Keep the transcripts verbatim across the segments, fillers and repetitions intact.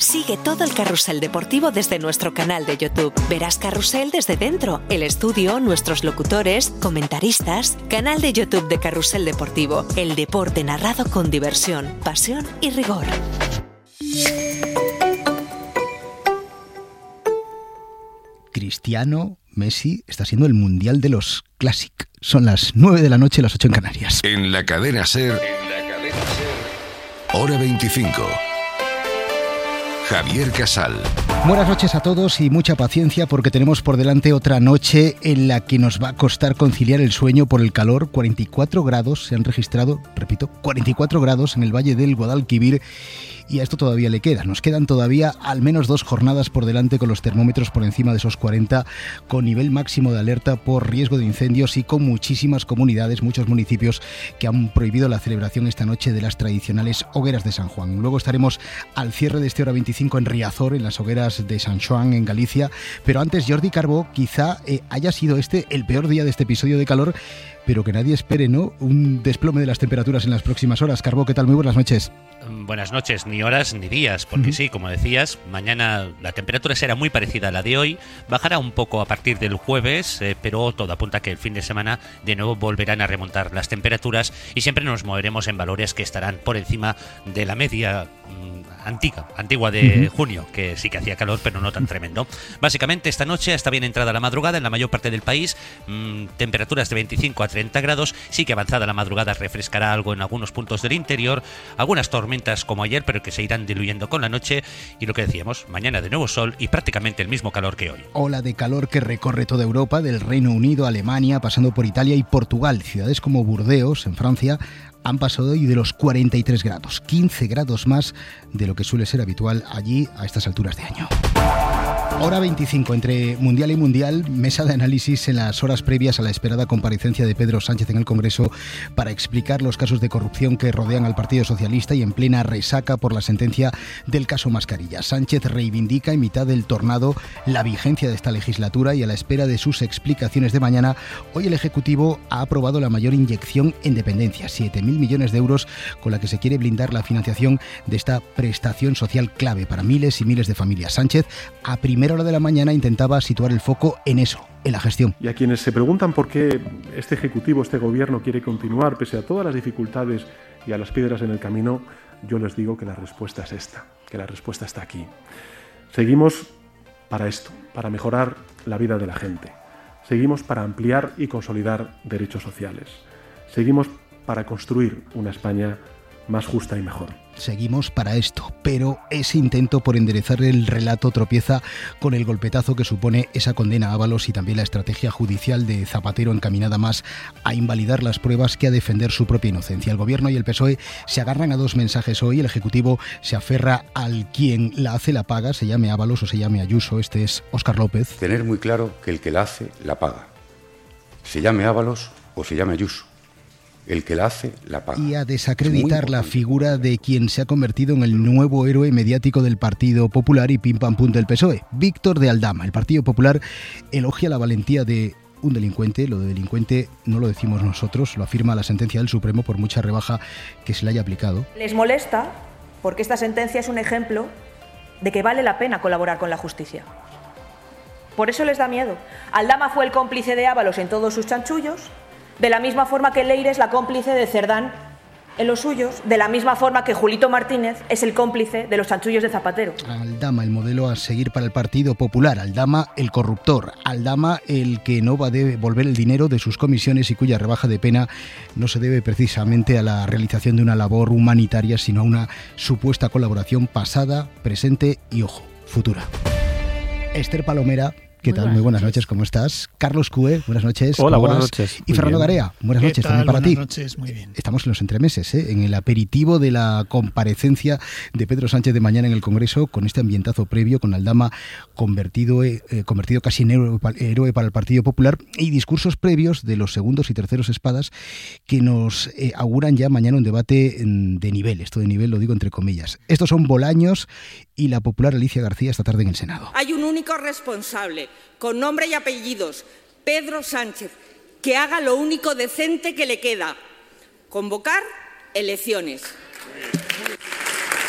Sigue todo el carrusel deportivo desde nuestro canal de YouTube. Verás Carrusel desde dentro, el estudio, nuestros locutores, comentaristas. Canal de YouTube de Carrusel Deportivo. El deporte narrado con diversión, pasión y rigor. Cristiano Messi está siendo el mundial de los Classic. Son las nueve de la noche, las ocho en Canarias. En la cadena SER, en la cadena SER, hora veinticinco. Javier Casal. Buenas noches a todos y mucha paciencia porque tenemos por delante otra noche en la que nos va a costar conciliar el sueño por el calor. cuarenta y cuatro grados se han registrado, repito, cuarenta y cuatro grados en el Valle del Guadalquivir. Y a esto todavía le queda. Nos quedan todavía al menos dos jornadas por delante con los termómetros por encima de esos cuarenta, con nivel máximo de alerta por riesgo de incendios y con muchísimas comunidades, muchos municipios que han prohibido la celebración esta noche de las tradicionales hogueras de San Juan. Luego estaremos al cierre de este hora veinticinco en Riazor, en las hogueras de San Xoán, en Galicia. Pero antes, Jordi Carbó, quizá eh, haya sido este el peor día de este episodio de calor, pero que nadie espere, ¿no?, un desplome de las temperaturas en las próximas horas. Carbó, ¿qué tal? Muy buenas noches. Buenas noches, ni horas ni días, porque uh-huh. sí, como decías, mañana la temperatura será muy parecida a la de hoy, bajará un poco a partir del jueves, eh, pero todo apunta a que el fin de semana de nuevo volverán a remontar las temperaturas y siempre nos moveremos en valores que estarán por encima de la media mmm, antigua, antigua de uh-huh. junio, que sí que hacía calor, pero no tan tremendo. Básicamente, esta noche está bien entrada la madrugada en la mayor parte del país, mmm, temperaturas de veinticinco a treinta grados, sí que avanzada la madrugada refrescará algo en algunos puntos del interior, algunas tormentas como ayer, pero que se irán diluyendo con la noche, y lo que decíamos, mañana de nuevo sol y prácticamente el mismo calor que hoy. Ola de calor que recorre toda Europa, del Reino Unido a Alemania, pasando por Italia y Portugal. Ciudades como Burdeos, en Francia, han pasado hoy de los cuarenta y tres grados, quince grados más de lo que suele ser habitual allí a estas alturas de año. Hora veinticinco, entre Mundial y Mundial, mesa de análisis en las horas previas a la esperada comparecencia de Pedro Sánchez en el Congreso para explicar los casos de corrupción que rodean al Partido Socialista y en plena resaca por la sentencia del caso Mascarilla. Sánchez reivindica en mitad del tornado la vigencia de esta legislatura y a la espera de sus explicaciones de mañana, hoy el Ejecutivo ha aprobado la mayor inyección en dependencia, siete mil millones de euros, con la que se quiere blindar la financiación de esta prestación social clave para miles y miles de familias. Sánchez, a primera hora de la mañana, intentaba situar el foco en eso, en la gestión. Y a quienes se preguntan por qué este Ejecutivo, este Gobierno quiere continuar pese a todas las dificultades y a las piedras en el camino, yo les digo que la respuesta es esta, que la respuesta está aquí. Seguimos para esto, para mejorar la vida de la gente. Seguimos para ampliar y consolidar derechos sociales. Seguimos para construir una España más justa y mejor. Seguimos para esto, pero ese intento por enderezar el relato tropieza con el golpetazo que supone esa condena a Ábalos y también la estrategia judicial de Zapatero encaminada más a invalidar las pruebas que a defender su propia inocencia. El Gobierno y el P S O E se agarran a dos mensajes hoy. El Ejecutivo se aferra al quien la hace la paga, se llame Ábalos o se llame Ayuso. Este es Óscar López. Tener muy claro que el que la hace la paga, se llame Ábalos o se llame Ayuso. El que la hace, la paga. Y a desacreditar la figura de quien se ha convertido en el nuevo héroe mediático del Partido Popular y pim pam pum del P S O E, Víctor de Aldama. El Partido Popular elogia la valentía de un delincuente. Lo de delincuente no lo decimos nosotros, lo afirma la sentencia del Supremo por mucha rebaja que se le haya aplicado. Les molesta porque esta sentencia es un ejemplo de que vale la pena colaborar con la justicia. Por eso les da miedo. Aldama fue el cómplice de Ábalos en todos sus chanchullos, de la misma forma que Leire es la cómplice de Cerdán en los suyos, de la misma forma que Julito Martínez es el cómplice de los chanchullos de Zapatero. Aldama, el modelo a seguir para el Partido Popular. Aldama, el corruptor. Aldama, el que no va a devolver el dinero de sus comisiones y cuya rebaja de pena no se debe precisamente a la realización de una labor humanitaria, sino a una supuesta colaboración pasada, presente y, ojo, futura. Esther Palomera, ¿qué tal? Muy buenas noches, ¿cómo estás? Carlos Cue, buenas noches. Hola, buenas vas? noches. Y Fernando Garea, buenas noches también para ti. Buenas noches, muy bien. Estamos en los entremeses, ¿eh? En el aperitivo de la comparecencia de Pedro Sánchez de mañana en el Congreso, con este ambientazo previo, con Aldama convertido, eh, convertido casi en héroe, héroe para el Partido Popular, y discursos previos de los segundos y terceros espadas que nos eh, auguran ya mañana un debate de nivel. Esto de nivel lo digo entre comillas. Estos son Bolaños y la popular Alicia García esta tarde en el Senado. Hay un único responsable, con nombre y apellidos, Pedro Sánchez, que haga lo único decente que le queda: convocar elecciones.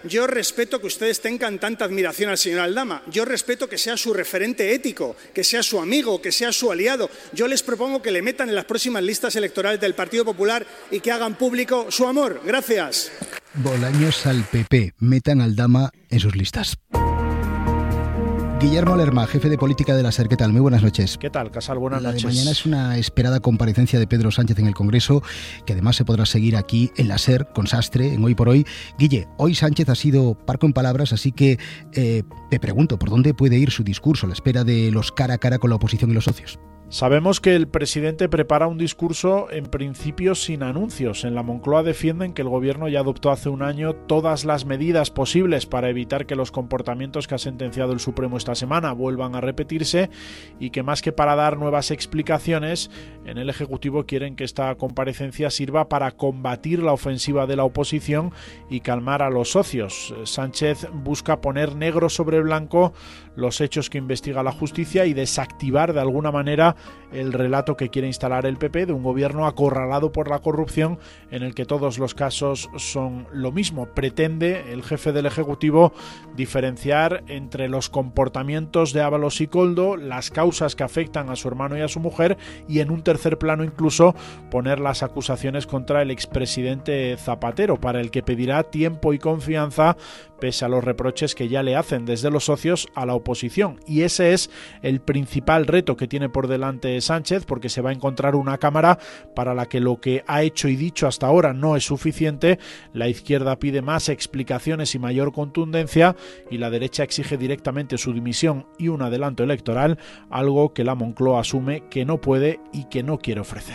Yo respeto que ustedes tengan tanta admiración al señor Aldama. Yo respeto que sea su referente ético, que sea su amigo, que sea su aliado. Yo les propongo que le metan en las próximas listas electorales del Partido Popular y que hagan público su amor. Gracias. Bolaños al P P. Metan Aldama en sus listas. Guillermo Lerma, jefe de política de la SER. ¿Qué tal? Muy buenas noches. ¿Qué tal, Casal? Buenas la noches. La de mañana es una esperada comparecencia de Pedro Sánchez en el Congreso, que además se podrá seguir aquí en la SER, con Sastre, en Hoy por Hoy. Guille, hoy Sánchez ha sido parco en palabras, así que eh, te pregunto, ¿por dónde puede ir su discurso a la espera de los cara a cara con la oposición y los socios? Sabemos que el presidente prepara un discurso en principio sin anuncios. En la Moncloa defienden que el gobierno ya adoptó hace un año todas las medidas posibles para evitar que los comportamientos que ha sentenciado el Supremo esta semana vuelvan a repetirse y que más que para dar nuevas explicaciones, en el Ejecutivo quieren que esta comparecencia sirva para combatir la ofensiva de la oposición y calmar a los socios. Sánchez busca poner negro sobre blanco los hechos que investiga la justicia y desactivar de alguna manera el relato que quiere instalar el P P de un gobierno acorralado por la corrupción en el que todos los casos son lo mismo. Pretende el jefe del Ejecutivo diferenciar entre los comportamientos de Ábalos y Koldo, las causas que afectan a su hermano y a su mujer y en un tercer plano incluso poner las acusaciones contra el expresidente Zapatero, para el que pedirá tiempo y confianza pese a los reproches que ya le hacen desde los socios a la oposición. Y ese es el principal reto que tiene por delante Sánchez, porque se va a encontrar una Cámara para la que lo que ha hecho y dicho hasta ahora no es suficiente. La izquierda pide más explicaciones y mayor contundencia y la derecha exige directamente su dimisión y un adelanto electoral, algo que la Moncloa asume que no puede y que no quiere ofrecer.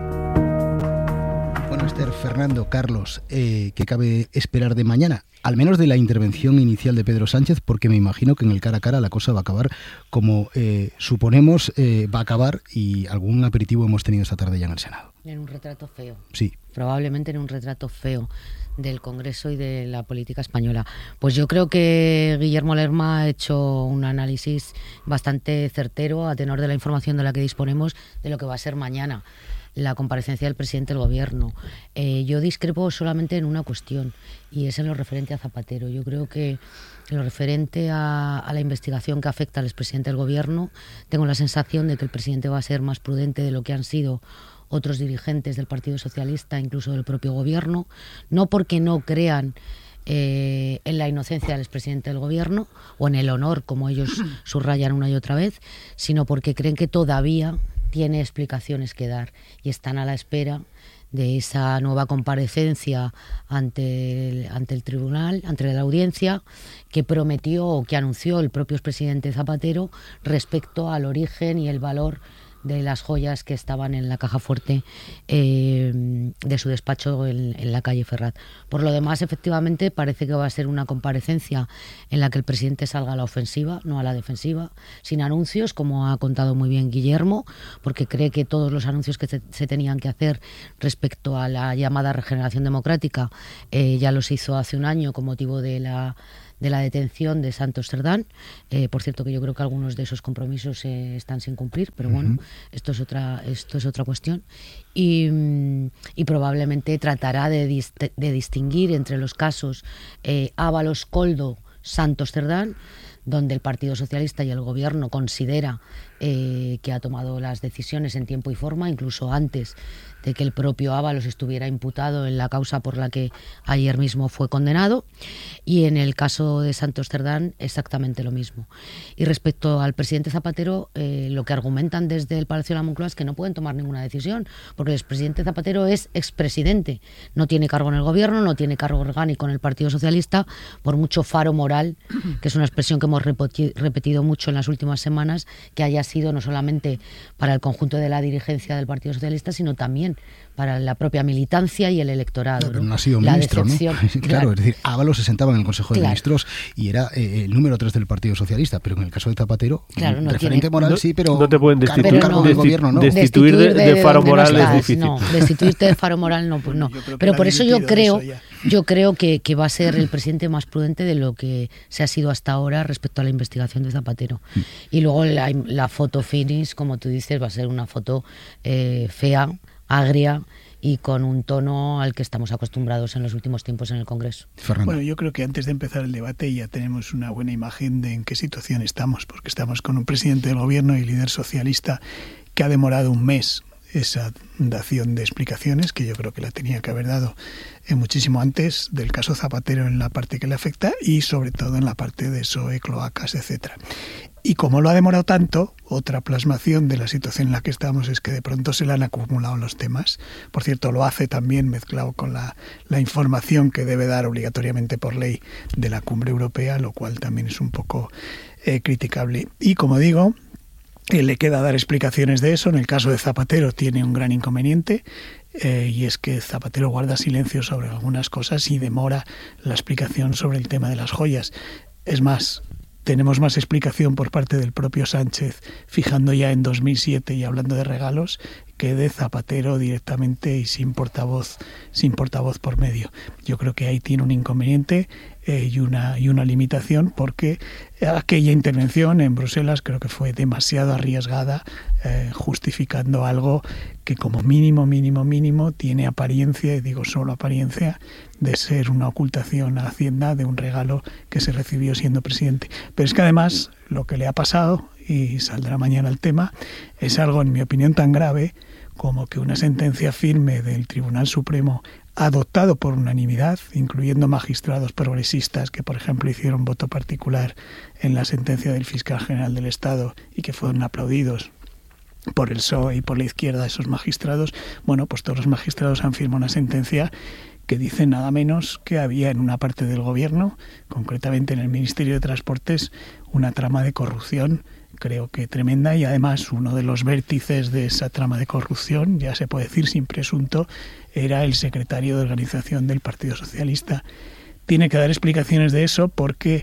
Bueno, Esther, Fernando, Carlos, eh, ¿qué cabe esperar de mañana? Al menos de la intervención inicial de Pedro Sánchez, porque me imagino que en el cara a cara la cosa va a acabar como eh, suponemos eh, va a acabar, y algún aperitivo hemos tenido esta tarde ya en el Senado. En un retrato feo. Sí. Probablemente en un retrato feo del Congreso y de la política española. Pues yo creo que Guillermo Lerma ha hecho un análisis bastante certero, a tenor de la información de la que disponemos, de lo que va a ser mañana la comparecencia del presidente del Gobierno. Eh, yo discrepo solamente en una cuestión, y es en lo referente a Zapatero. Yo creo que en lo referente a, a la investigación que afecta al expresidente del Gobierno, tengo la sensación de que el presidente va a ser más prudente de lo que han sido otros dirigentes del Partido Socialista, incluso del propio Gobierno, no porque no crean eh, en la inocencia del expresidente del Gobierno o en el honor, como ellos subrayan una y otra vez, sino porque creen que todavía tiene explicaciones que dar y están a la espera de esa nueva comparecencia ante el, ante el tribunal, ante la audiencia, que prometió o que anunció el propio expresidente Zapatero respecto al origen y el valor de las joyas que estaban en la caja fuerte eh, de su despacho en, en la calle Ferraz. Por lo demás, efectivamente, parece que va a ser una comparecencia en la que el presidente salga a la ofensiva, no a la defensiva, sin anuncios, como ha contado muy bien Guillermo, porque cree que todos los anuncios que se, se tenían que hacer respecto a la llamada regeneración democrática eh, ya los hizo hace un año con motivo de la de la detención de Santos Cerdán. Eh, por cierto, que yo creo que algunos de esos compromisos eh, están sin cumplir, pero bueno, uh-huh. esto es otra esto es otra cuestión. Y, y probablemente tratará de, dist- de distinguir entre los casos eh, Ábalos, Koldo, Santos Cerdán, donde el Partido Socialista y el Gobierno considera eh, que ha tomado las decisiones en tiempo y forma, incluso antes de que el propio Ábalos estuviera imputado en la causa por la que ayer mismo fue condenado, y en el caso de Santos Cerdán exactamente lo mismo. Y respecto al presidente Zapatero, eh, lo que argumentan desde el Palacio de la Moncloa es que no pueden tomar ninguna decisión, porque el expresidente Zapatero es expresidente, no tiene cargo en el Gobierno, no tiene cargo orgánico en el Partido Socialista, por mucho faro moral, que es una expresión que hemos repeti- repetido mucho en las últimas semanas, que haya sido no solamente para el conjunto de la dirigencia del Partido Socialista, sino también para la propia militancia y el electorado. Claro, pero ¿no? no ha sido la ministro, decepción, ¿no? Claro, claro, es decir, Ábalos se sentaba en el Consejo de claro. Ministros y era eh, el número tres del Partido Socialista, pero en el caso de Zapatero, claro, no referente tiene, moral no, sí, pero no te pueden destituir, cargo, no, del desti- gobierno, ¿no? Destituir de, de, de faro moral no estás, es difícil. No, destituirte de faro moral no, pues no. Pero por eso yo creo, eso yo creo que, que va a ser el presidente más prudente de lo que se ha sido hasta ahora respecto a la investigación de Zapatero. Y luego la, la foto finish, como tú dices, va a ser una foto eh, fea, agria y con un tono al que estamos acostumbrados en los últimos tiempos en el Congreso. Fernando. Bueno, yo creo que antes de empezar el debate ya tenemos una buena imagen de en qué situación estamos, porque estamos con un presidente del Gobierno y líder socialista que ha demorado un mes esa dación de explicaciones, que yo creo que la tenía que haber dado eh, muchísimo antes del caso Zapatero en la parte que le afecta y sobre todo en la parte de S O E, cloacas, etcétera. Y como lo ha demorado tanto, otra plasmación de la situación en la que estamos es que de pronto se le han acumulado los temas. Por cierto, lo hace también mezclado con la, la información que debe dar obligatoriamente por ley de la Cumbre Europea, lo cual también es un poco eh, criticable. Y como digo, Eh, le queda dar explicaciones de eso. En el caso de Zapatero tiene un gran inconveniente eh, y es que Zapatero guarda silencio sobre algunas cosas y demora la explicación sobre el tema de las joyas. Es más, tenemos más explicación por parte del propio Sánchez fijando ya en dos mil siete y hablando de regalos que de Zapatero directamente y sin portavoz, sin portavoz por medio. Yo creo que ahí tiene un inconveniente eh, y una y una limitación, porque aquella intervención en Bruselas creo que fue demasiado arriesgada, eh, justificando algo que como mínimo, mínimo, mínimo tiene apariencia, y digo solo apariencia, de ser una ocultación a Hacienda de un regalo que se recibió siendo presidente. Pero es que además lo que le ha pasado, y saldrá mañana el tema, es algo, en mi opinión, tan grave como que una sentencia firme del Tribunal Supremo, adoptado por unanimidad, incluyendo magistrados progresistas que, por ejemplo, hicieron voto particular en la sentencia del fiscal general del Estado y que fueron aplaudidos por el P S O E y por la izquierda, esos magistrados. Bueno, pues todos los magistrados han firmado una sentencia que dice nada menos que había en una parte del gobierno, concretamente en el Ministerio de Transportes, una trama de corrupción, creo que tremenda, y además uno de los vértices de esa trama de corrupción, ya se puede decir sin presunto, era el secretario de organización del Partido Socialista. Tiene que dar explicaciones de eso porque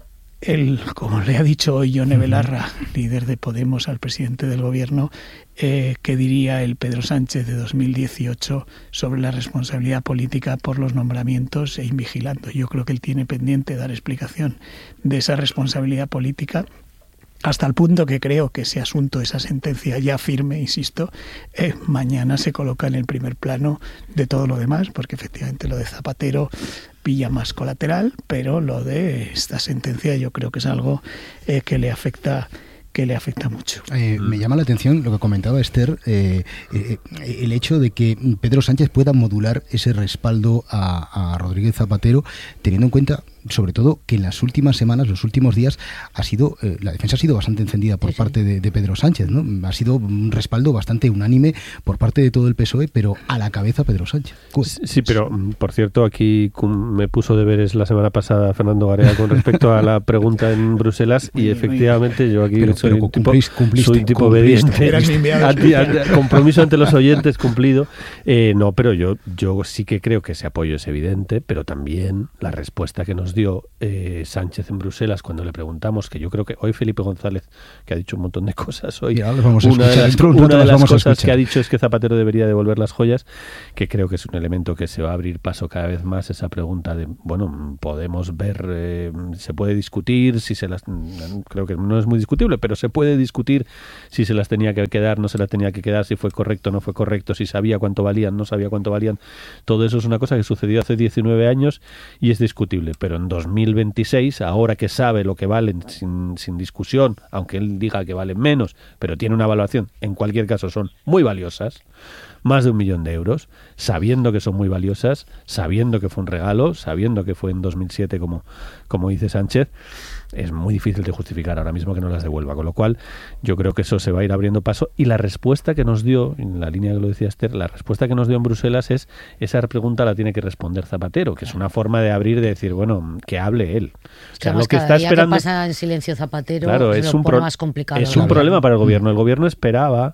él, como le ha dicho hoy Yone Belarra, líder de Podemos, al presidente del gobierno, eh, ¿qué diría el Pedro Sánchez de dos mil dieciocho sobre la responsabilidad política por los nombramientos e invigilando? Yo creo que él tiene pendiente dar explicación de esa responsabilidad política, hasta el punto que creo que ese asunto, esa sentencia ya firme, insisto, eh, mañana se coloca en el primer plano de todo lo demás, porque efectivamente lo de Zapatero pilla más colateral, pero lo de esta sentencia yo creo que es algo eh, que le afecta que le afecta mucho. Eh, me llama la atención lo que comentaba Esther, eh, eh, el hecho de que Pedro Sánchez pueda modular ese respaldo a, a Rodríguez Zapatero, teniendo en cuenta sobre todo que en las últimas semanas, los últimos días, ha sido eh, la defensa ha sido bastante encendida por sí, parte de, de Pedro Sánchez, ¿no? Ha sido un respaldo bastante unánime por parte de todo el P S O E, pero a la cabeza Pedro Sánchez. Pues, sí, pero por cierto, aquí me puso deberes la semana pasada Fernando Garea con respecto a la pregunta en Bruselas y efectivamente yo aquí pero, soy, pero un tipo, cumpliste, soy un tipo obediente. Anti, anti, compromiso ante los oyentes cumplido. Eh, no, pero yo, yo sí que creo que ese apoyo es evidente, pero también la respuesta que nos dio eh, Sánchez en Bruselas cuando le preguntamos, que yo creo que hoy Felipe González, que ha dicho un montón de cosas hoy, una de las, una de las cosas que ha dicho es que Zapatero debería devolver las joyas, que creo que es un elemento que se va a abrir paso cada vez más, esa pregunta de, bueno, podemos ver, eh, se puede discutir si se las, creo que no es muy discutible, pero se puede discutir si se las tenía que quedar, no se las tenía que quedar, si fue correcto o no fue correcto, si sabía cuánto valían, no sabía cuánto valían. Todo eso es una cosa que sucedió hace diecinueve años y es discutible, pero en dos mil veintiséis, ahora que sabe lo que valen sin, sin discusión, aunque él diga que valen menos, pero tiene una evaluación, en cualquier caso son muy valiosas, más de un millón de euros, sabiendo que son muy valiosas, sabiendo que fue un regalo, sabiendo que fue en dos mil siete, como, como dice Sánchez, es muy difícil de justificar ahora mismo que no las devuelva, con lo cual yo creo que eso se va a ir abriendo paso, y la respuesta que nos dio, en la línea que lo decía Esther, la respuesta que nos dio en Bruselas es, esa pregunta la tiene que responder Zapatero, que es una forma de abrir, de decir, bueno, que hable él. O sea, lo que está esperando, que pasa en silencio Zapatero, claro, es un pro, más complicado. Es un problema para el gobierno. El gobierno esperaba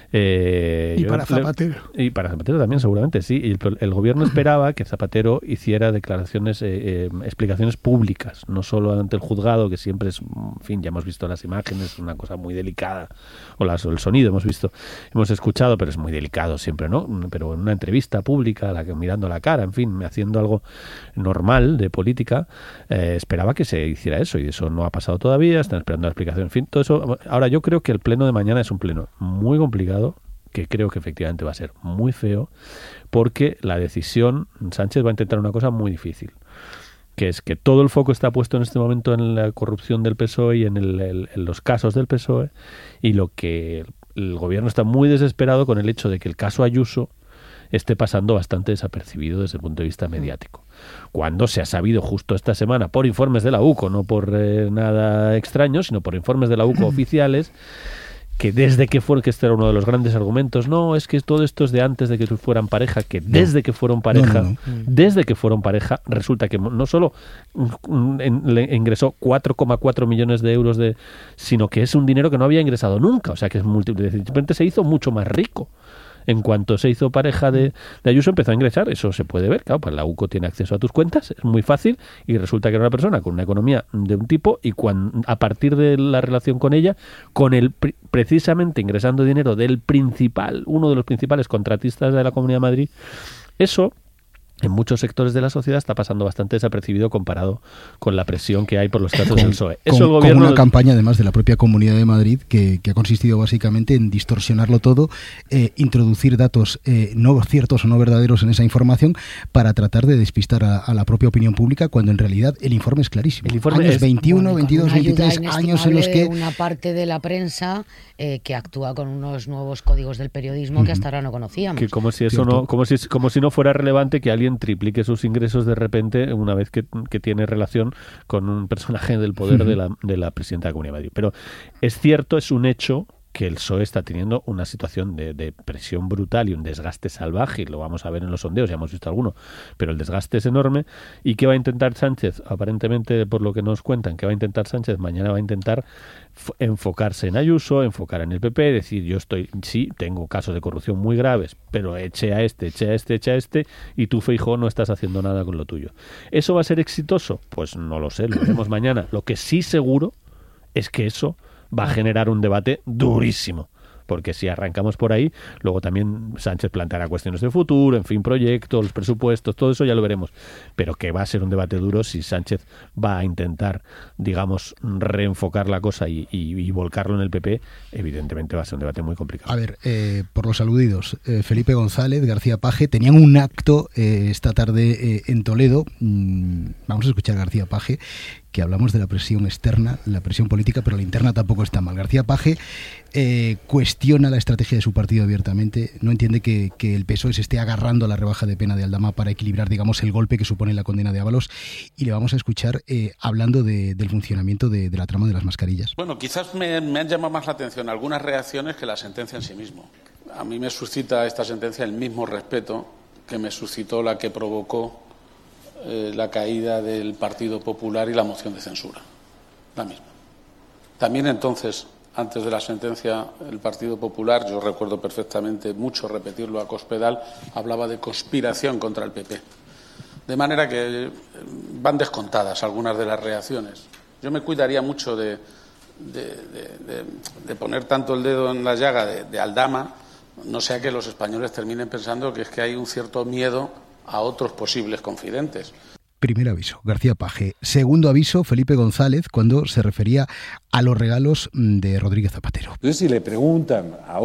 Eh, y para Zapatero. Le, y para Zapatero también, seguramente, sí. Y el, el gobierno esperaba que Zapatero hiciera declaraciones, eh, eh, explicaciones públicas, no solo ante el juzgado, que siempre es, en fin, ya hemos visto las imágenes, una cosa muy delicada, o, las, o el sonido hemos visto, hemos escuchado, pero es muy delicado siempre, ¿no? Pero en una entrevista pública, la que, mirando la cara, en fin, haciendo algo normal de política, eh, esperaba que se hiciera eso, y eso no ha pasado todavía, están esperando la explicación, en fin, todo eso. Ahora, yo creo que el pleno de mañana es un pleno muy complicado, que creo que efectivamente va a ser muy feo, porque la decisión, Sánchez va a intentar una cosa muy difícil, que es que todo el foco está puesto en este momento en la corrupción del P S O E y en, el, el, en los casos del P S O E, y lo que el gobierno está muy desesperado con el hecho de que el caso Ayuso esté pasando bastante desapercibido desde el punto de vista mediático. Cuando se ha sabido justo esta semana, por informes de la U C O, no por eh, nada extraño, sino por informes de la U C O oficiales, que desde que fueron, que este era uno de los grandes argumentos, no, es que todo esto es de antes de que fueran pareja, que desde que fueron pareja, no, no, no. desde que fueron pareja, resulta que no solo le ingresó cuatro coma cuatro millones de euros, de, sino que es un dinero que no había ingresado nunca, o sea que es múltiple, de repente se hizo mucho más rico. En cuanto se hizo pareja de, de Ayuso, empezó a ingresar. Eso se puede ver, claro, pues la U C O tiene acceso a tus cuentas, es muy fácil, y resulta que era una persona con una economía de un tipo, y cuando, a partir de la relación con ella, con el precisamente ingresando dinero del principal, uno de los principales contratistas de la Comunidad de Madrid, eso en muchos sectores de la sociedad está pasando bastante desapercibido comparado con la presión que hay por los casos con, del P S O E. Eso con, el gobierno... con una campaña, además, de la propia Comunidad de Madrid que, que ha consistido básicamente en distorsionarlo todo, eh, introducir datos eh, no ciertos o no verdaderos en esa información para tratar de despistar a, a la propia opinión pública, cuando en realidad el informe es clarísimo. El informe años es, veintiuno, bueno, veintidós, veintitrés años en los que... una parte de la prensa eh, que actúa con unos nuevos códigos del periodismo uh-huh. que hasta ahora no conocíamos. Que como si eso no, como si, como si no fuera relevante que alguien triplique sus ingresos de repente una vez que, que tiene relación con un personaje del poder uh-huh. de, la, de la presidenta de la Comunidad de Madrid. Pero es cierto, es un hecho que el P S O E está teniendo una situación de, de presión brutal y un desgaste salvaje, y lo vamos a ver en los sondeos, ya hemos visto alguno, pero el desgaste es enorme. ¿Y qué va a intentar Sánchez? Aparentemente, por lo que nos cuentan, ¿qué va a intentar Sánchez? Mañana va a intentar f- enfocarse en Ayuso, enfocar en el P P, decir, yo estoy, sí, tengo casos de corrupción muy graves, pero eche a este, eche a este, eche a este, y tú, Feijóo, no estás haciendo nada con lo tuyo. ¿Eso va a ser exitoso? Pues no lo sé, lo veremos mañana. Lo que sí seguro es que eso va a generar un debate durísimo, porque si arrancamos por ahí, luego también Sánchez planteará cuestiones de futuro, en fin, proyectos, los presupuestos, todo eso ya lo veremos, pero que va a ser un debate duro si Sánchez va a intentar, digamos, reenfocar la cosa y, y, y volcarlo en el P P. Evidentemente va a ser un debate muy complicado. A ver, eh, por los aludidos, eh, Felipe González, García Paje, tenían un acto eh, esta tarde eh, en Toledo. Mm, vamos a escuchar a García Paje, que hablamos de la presión externa, la presión política, pero la interna tampoco está mal. García Paje eh, cuestiona la estrategia de su partido abiertamente, no entiende que, que el P S O E se esté agarrando a la rebaja de pena de Aldama para equilibrar, digamos, el golpe que supone la condena de Ábalos, y le vamos a escuchar eh, hablando de, del funcionamiento de, de la trama de las mascarillas. Bueno, quizás me, me han llamado más la atención algunas reacciones que la sentencia en sí mismo. A mí me suscita esta sentencia el mismo respeto que me suscitó la que provocó Eh, la caída del Partido Popular y la moción de censura, la misma. También entonces, antes de la sentencia, el Partido Popular, yo recuerdo perfectamente mucho repetirlo a Cospedal, hablaba de conspiración contra el P P. De manera que van descontadas algunas de las reacciones. Yo me cuidaría mucho de, de, de, de, de poner tanto el dedo en la llaga de, de Aldama, no sea que los españoles terminen pensando que es que hay un cierto miedo a otros posibles confidentes. Primer aviso, García Paje. Segundo aviso, Felipe González, cuando se refería a los regalos de Rodríguez Zapatero. Entonces, si le preguntan a